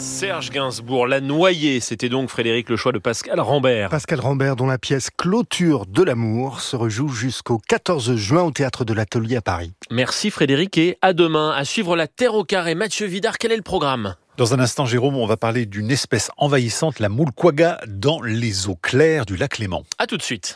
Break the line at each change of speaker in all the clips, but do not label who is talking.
Serge Gainsbourg, La Noyée, c'était donc Frédéric le choix de Pascal Rambert.
Pascal Rambert dont la pièce Clôture de l'amour se rejoue jusqu'au 14 juin au Théâtre de l'Atelier à Paris.
Merci Frédéric et à demain. À suivre la Terre au carré. Mathieu Vidard, quel est le programme ?
Dans un instant, Jérôme, on va parler d'une espèce envahissante, la moule quagga, dans les eaux claires du lac Léman.
À tout de suite.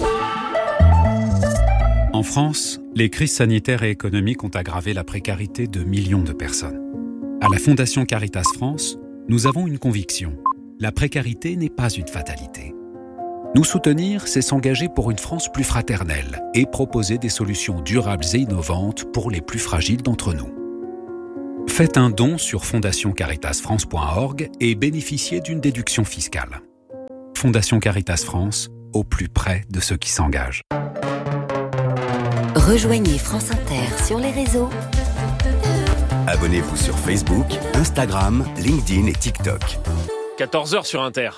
En France, les crises sanitaires et économiques ont aggravé la précarité de millions de personnes. À la Fondation Caritas France, nous avons une conviction. La précarité n'est pas une fatalité. Nous soutenir, c'est s'engager pour une France plus fraternelle et proposer des solutions durables et innovantes pour les plus fragiles d'entre nous. Faites un don sur fondationcaritasfrance.org et bénéficiez d'une déduction fiscale. Fondation Caritas France, au plus près de ceux qui s'engagent.
Rejoignez France Inter sur les réseaux.
Abonnez-vous sur Facebook, Instagram, LinkedIn et TikTok.
14h sur Inter.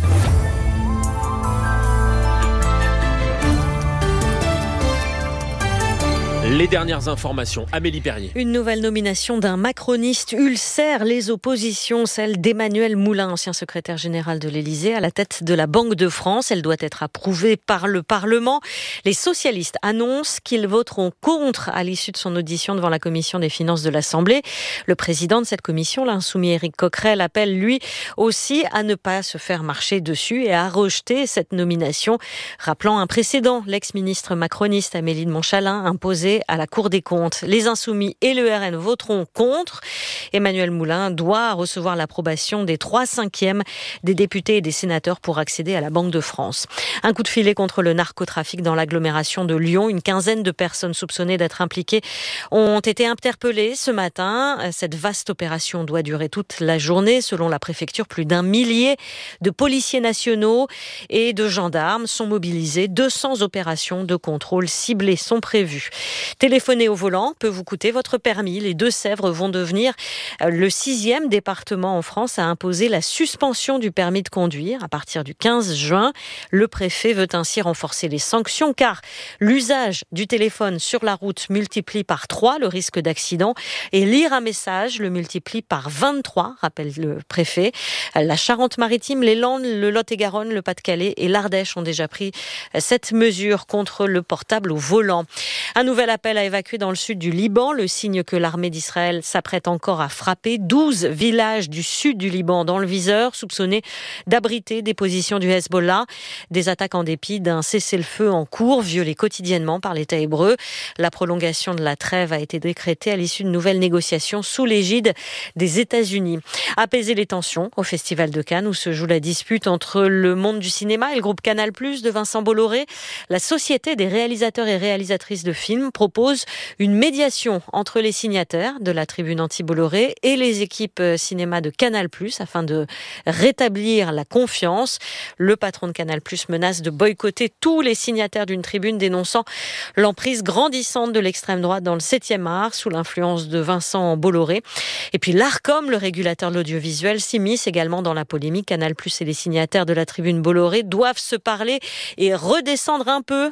Les dernières informations, Amélie Perrier.
Une nouvelle nomination d'un macroniste ulcère les oppositions, celle d'Emmanuel Moulin, ancien secrétaire général de l'Élysée, à la tête de la Banque de France. Elle doit être approuvée par le Parlement. Les socialistes annoncent qu'ils voteront contre à l'issue de son audition devant la commission des finances de l'Assemblée. Le président de cette commission, l'insoumis Éric Coquerel, appelle lui aussi à ne pas se faire marcher dessus et à rejeter cette nomination, rappelant un précédent. L'ex-ministre macroniste Amélie de Montchalin imposé à la Cour des comptes. Les Insoumis et le RN voteront contre. Emmanuel Moulin doit recevoir l'approbation des 3/5 des députés et des sénateurs pour accéder à la Banque de France. Un coup de filet contre le narcotrafic dans l'agglomération de Lyon. Une quinzaine de personnes soupçonnées d'être impliquées ont été interpellées ce matin. Cette vaste opération doit durer toute la journée. Selon la préfecture, plus d'1 millier de policiers nationaux et de gendarmes sont mobilisés. 200 opérations de contrôle ciblées sont prévues. Téléphoner au volant peut vous coûter votre permis. Les Deux-Sèvres vont devenir le 6e département en France à imposer la suspension du permis de conduire à partir du 15 juin. Le préfet veut ainsi renforcer les sanctions car l'usage du téléphone sur la route multiplie par 3 le risque d'accident et lire un message le multiplie par 23, rappelle le préfet. La Charente-Maritime, les Landes, le Lot-et-Garonne, le Pas-de-Calais et l'Ardèche ont déjà pris cette mesure contre le portable au volant. Un nouvel appel à évacuer dans le sud du Liban, le signe que l'armée d'Israël s'apprête encore à frapper 12 villages du sud du Liban dans le viseur, soupçonnés d'abriter des positions du Hezbollah. Des attaques en dépit d'un cessez-le-feu en cours, violé quotidiennement par l'État hébreu. La prolongation de la trêve a été décrétée à l'issue de nouvelles négociations sous l'égide des États-Unis. Apaiser les tensions au Festival de Cannes où se joue la dispute entre le monde du cinéma et le groupe Canal+ de Vincent Bolloré. La Société des réalisateurs et réalisatrices de films propose une médiation entre les signataires de la tribune anti-Bolloré et les équipes cinéma de Canal+ afin de rétablir la confiance. Le patron de Canal+ menace de boycotter tous les signataires d'une tribune dénonçant l'emprise grandissante de l'extrême droite dans le 7e art sous l'influence de Vincent Bolloré. Et puis l'Arcom, le régulateur de l'audiovisuel, s'immisce également dans la polémique. Canal+ et les signataires de la tribune Bolloré doivent se parler et redescendre un peu,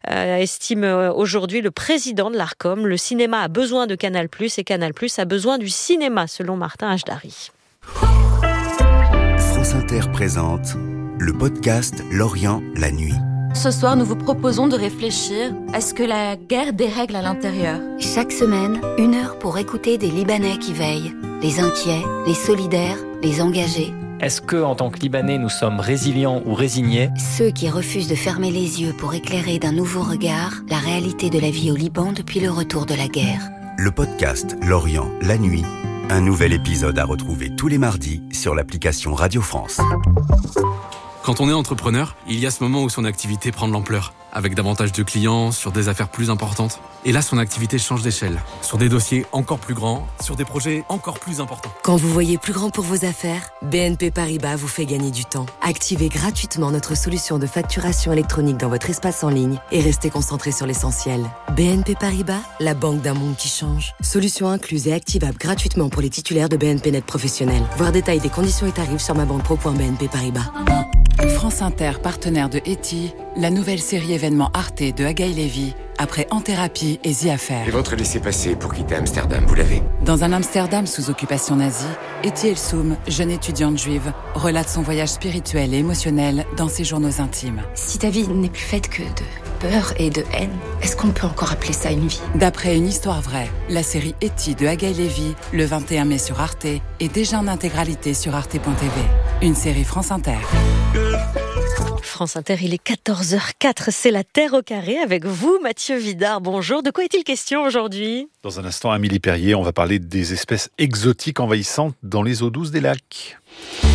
estime aujourd'hui le président de l'Arcom. Le cinéma a besoin de Canal+ et Canal+ a besoin du cinéma, selon Martin Hajdari.
France Inter présente le podcast L'Orient, la nuit.
Ce soir, nous vous proposons de réfléchir à ce que la guerre dérègle à l'intérieur.
Chaque semaine, 1 heure pour écouter des Libanais qui veillent. Les inquiets, les solidaires, les engagés.
Est-ce que, en tant que Libanais, nous sommes résilients ou résignés ?
Ceux qui refusent de fermer les yeux pour éclairer d'un nouveau regard la réalité de la vie au Liban depuis le retour de la guerre.
Le podcast L'Orient, la nuit. Un nouvel épisode à retrouver tous les mardis sur l'application Radio France.
Quand on est entrepreneur, il y a ce moment où son activité prend de l'ampleur, avec davantage de clients, sur des affaires plus importantes. Et là, son activité change d'échelle, sur des dossiers encore plus grands, sur des projets encore plus importants.
Quand vous voyez plus grand pour vos affaires, BNP Paribas vous fait gagner du temps. Activez gratuitement notre solution de facturation électronique dans votre espace en ligne et restez concentré sur l'essentiel. BNP Paribas, la banque d'un monde qui change. Solution incluse et activable gratuitement pour les titulaires de BNP Net professionnels. Voir détail des conditions et tarifs sur mabanque.pro.bnp Paribas.
France Inter, partenaire de Eti, la nouvelle série événement Arte de Agaï Lévy, après En Thérapie et The Affair.
Et votre laissez-passer pour quitter Amsterdam, vous l'avez?
Dans un Amsterdam sous occupation nazie, Eti Elsoum, jeune étudiante juive, relate son voyage spirituel et émotionnel dans ses journaux intimes.
Si ta vie n'est plus faite que de peur et de haine, est-ce qu'on peut encore appeler ça une vie?
D'après une histoire vraie, la série Eti de Agaï Lévy, le 21 mai sur Arte, est déjà en intégralité sur arte.tv. Une série France Inter.
France Inter, il est 14h04, c'est la Terre au carré avec vous, Mathieu Vidard. Bonjour, de quoi est-il question aujourd'hui?
Dans un instant, Amélie Perrier, on va parler des espèces exotiques envahissantes dans les eaux douces des lacs.